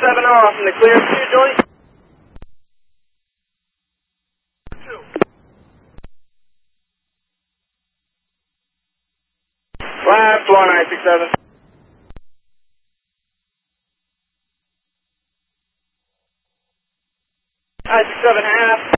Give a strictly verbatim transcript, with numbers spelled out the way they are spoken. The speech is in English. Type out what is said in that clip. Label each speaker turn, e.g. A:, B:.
A: seven off in the clear for you, Joey. Last one, nine six seven. nine six seven half.